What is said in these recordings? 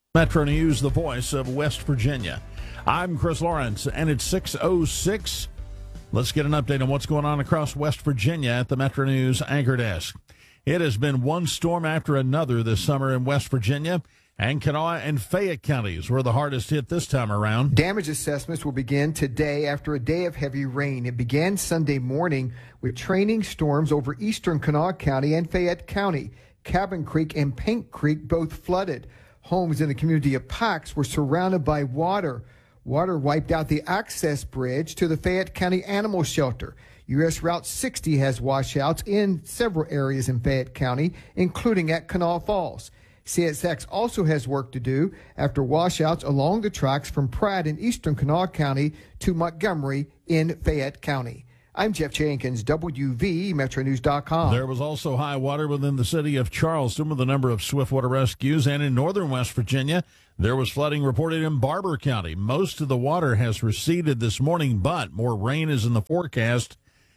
Metro News, the voice of West Virginia. I'm Chris Lawrence, and it's 6:06. Let's get an update on what's going on across West Virginia at the Metro News anchor desk. It has been one storm after another this summer in West Virginia, and Kanawha and Fayette counties were the hardest hit this time around. Damage assessments will begin today after a day of heavy rain. It began Sunday morning with training storms over eastern Kanawha County and Fayette County. Cabin Creek and Paint Creek both flooded. Homes in the community of Pax were surrounded by water. Water wiped out the access bridge to the Fayette County Animal Shelter. U.S. Route 60 has washouts in several areas in Fayette County, including at Kanawha Falls. CSX also has work to do after washouts along the tracks from Pratt in eastern Kanawha County to Montgomery in Fayette County. I'm Jeff Jenkins, WVMetroNews.com. There was also high water within the city of Charleston with a number of swiftwater rescues, and in northern West Virginia, there was flooding reported in Barber County. Most of the water has receded this morning, but more rain is in the forecast,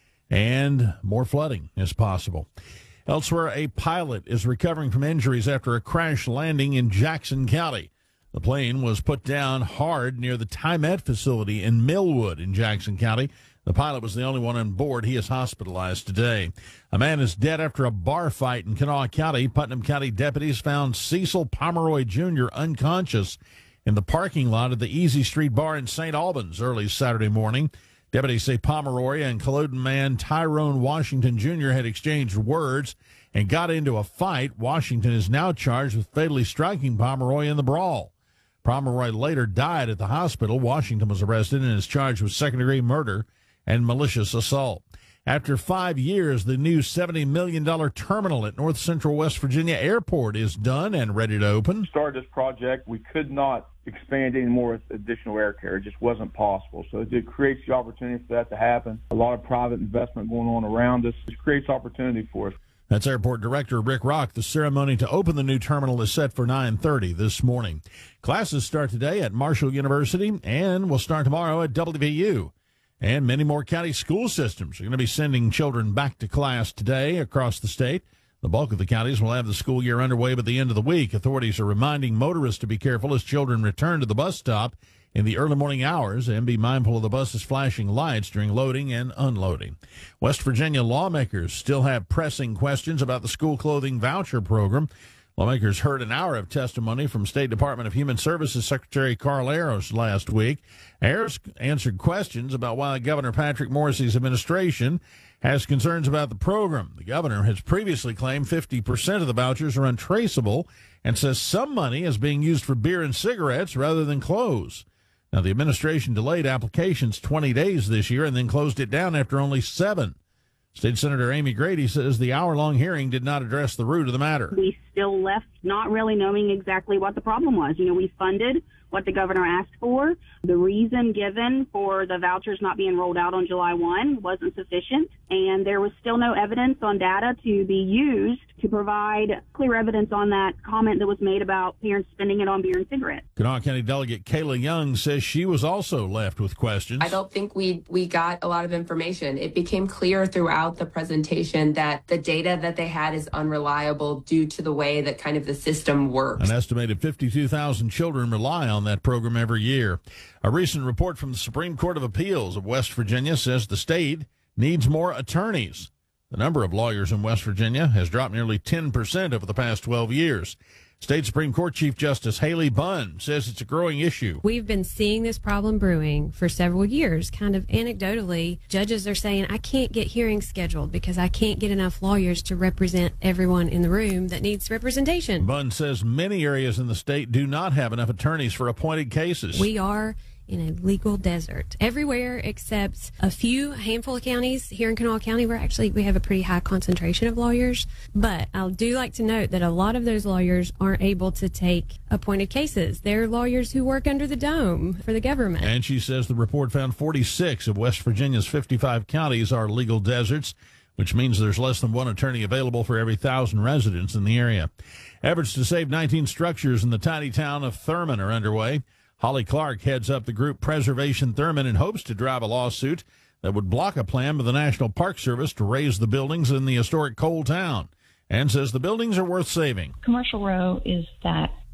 and more flooding is possible. Elsewhere, a pilot is recovering from injuries after a crash landing in Jackson County. The plane was put down hard near the TyMet facility in Millwood in Jackson County. The pilot was the only one on board. He is hospitalized today. A man is dead after a bar fight in Kanawha County. Putnam County deputies found Cecil Pomeroy Jr. unconscious in the parking lot of the Easy Street Bar in St. Albans early Saturday morning. Deputies say Pomeroy and Culloden man Tyrone Washington Jr. had exchanged words and got into a fight. Washington is now charged with fatally striking Pomeroy in the brawl. Pomeroy later died at the hospital. Washington was arrested and is charged with second-degree murder and malicious assault. After 5 years, the new $70 million terminal at North Central West Virginia Airport is done and ready to open. Started this project, we could not expand any more with additional air carrier. It just wasn't possible. So it creates the opportunity for that to happen. A lot of private investment going on around us. It creates opportunity for us. That's Airport Director Rick Rock. The ceremony to open the new terminal is set for 9:30 this morning. Classes start today at Marshall University and will start tomorrow at WVU. And many more county school systems are going to be sending children back to class today across the state. The bulk of the counties will have the school year underway by the end of the week. Authorities are reminding motorists to be careful as children return to the bus stop in the early morning hours and be mindful of the bus's flashing lights during loading and unloading. West Virginia lawmakers still have pressing questions about the school clothing voucher program. Lawmakers heard an hour of testimony from State Department of Human Services Secretary Carl Ayers last week. Ayers answered questions about why Governor Patrick Morrisey's administration has concerns about the program. The governor has previously claimed 50% of the vouchers are untraceable and says some money is being used for beer and cigarettes rather than clothes. Now, the administration delayed applications 20 days this year and then closed it down after only 7. State Senator Amy Grady says the hour-long hearing did not address the root of the matter. We still left not really knowing exactly what the problem was. We funded what the governor asked for. The reason given for the vouchers not being rolled out on July 1 wasn't sufficient, and there was still no evidence on data to be used to provide clear evidence on that comment that was made about parents spending it on beer and cigarettes. Kanawha County Delegate Kayla Young says she was also left with questions. I don't think we got a lot of information. It became clear throughout the presentation that the data that they had is unreliable due to the way that kind of the system works. An estimated 52,000 children rely on that program every year. A recent report from the Supreme Court of Appeals of West Virginia says the state needs more attorneys. The number of lawyers in West Virginia has dropped nearly 10% over the past 12 years. State Supreme Court Chief Justice Haley Bunn says it's a growing issue. We've been seeing this problem brewing for several years. Kind of anecdotally, judges are saying, I can't get hearings scheduled because I can't get enough lawyers to represent everyone in the room that needs representation. Bunn says many areas in the state do not have enough attorneys for appointed cases. We are in a legal desert everywhere except a handful of counties. Here in Kanawha County, we have a pretty high concentration of lawyers, but I do like to note that a lot of those lawyers aren't able to take appointed cases. They're lawyers who work under the dome for the government. And she says the report found 46 of West Virginia's 55 counties are legal deserts, which means there's less than one attorney available for every 1,000 residents in the area. Efforts to save 19 structures in the tiny town of Thurman are underway. Holly Clark heads up the group Preservation Thurman and hopes to drive a lawsuit that would block a plan by the National Park Service to raise the buildings in the historic coal town, and says the buildings are worth saving. Commercial Row is that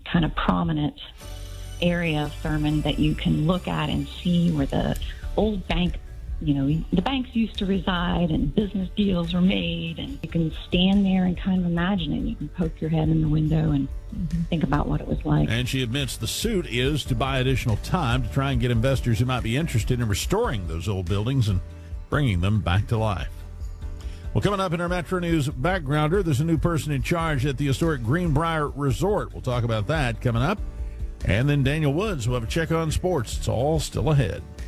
kind of prominent area of Thurmond that you can look at and see where the old bank, the banks used to reside and business deals were made, and you can stand there and kind of imagine it. You can poke your head in the window and think about what it was like. And she admits the suit is to buy additional time to try and get investors who might be interested in restoring those old buildings and bringing them back to life. Well, coming up in our Metro News Backgrounder, there's a new person in charge at the historic Greenbrier Resort. We'll talk about that coming up. And then Daniel Woods will have a check on sports. It's all still ahead.